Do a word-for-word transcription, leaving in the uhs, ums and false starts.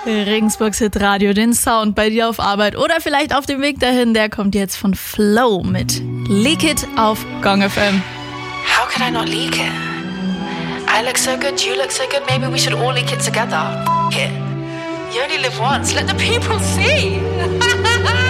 Regensburgs Hitradio, den Sound bei dir auf Arbeit oder vielleicht auf dem Weg dahin, der kommt jetzt von Flow mit Leak It auf Gong F M. How could I not leak it? I look so good, you look so good, maybe we should all leak it together. F*** it. You only live once, let the people see.